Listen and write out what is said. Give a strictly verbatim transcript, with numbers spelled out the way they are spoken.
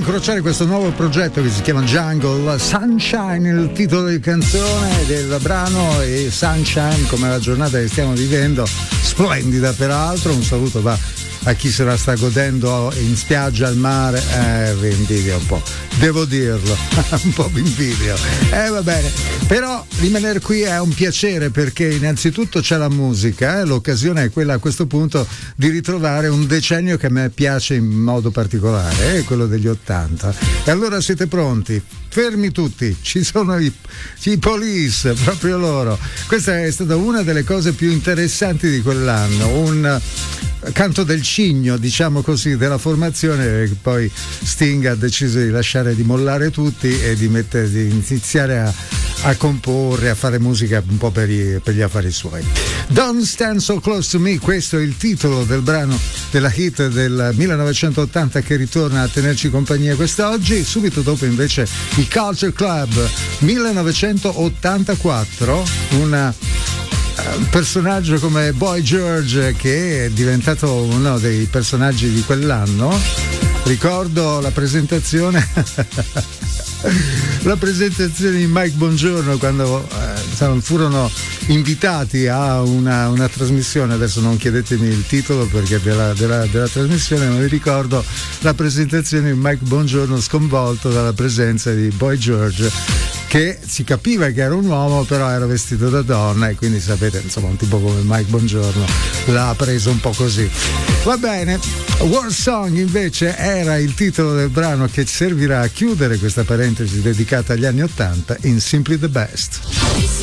incrociare questo nuovo progetto che si chiama Jungle Sunshine, il titolo di canzone del brano, e Sunshine come la giornata che stiamo vivendo, splendida peraltro. Un saluto va a chi se la sta godendo in spiaggia al mare. Eh, vi invidio un po', devo dirlo, un po' vi invidio. Eh va bene, però rimanere qui è un piacere, perché innanzitutto c'è la musica, eh? L'occasione è quella a questo punto di ritrovare un decennio che a me piace in modo particolare, eh? Quello degli ottanta. E allora siete pronti? Fermi tutti, ci sono i, i Police, proprio loro. Questa è stata una delle cose più interessanti di quell'anno, un canto del cigno, diciamo così, della formazione, che poi Sting ha deciso di lasciare, di mollare tutti e di, mettere, di iniziare a, a comporre, a fare musica un po' per gli, per gli affari suoi. Don't Stand So Close To Me, questo è il titolo del brano, della hit del millenovecentottanta che ritorna a tenerci compagnia quest'oggi. Subito dopo invece i Culture Club, millenovecentottantaquattro, una un personaggio come Boy George, che è diventato uno dei personaggi di quell'anno. Ricordo la presentazione la presentazione di Mike Bongiorno quando eh, furono invitati a una, una trasmissione. Adesso non chiedetemi il titolo perché della, della, della trasmissione, ma vi ricordo la presentazione di Mike Bongiorno sconvolto dalla presenza di Boy George, che si capiva che era un uomo però era vestito da donna, e quindi sapete, insomma, un tipo come Mike Bongiorno l'ha preso un po' così. Va bene, War Song invece era il titolo del brano che servirà a chiudere questa parentesi dedicata agli anni ottanta in Simply the Best.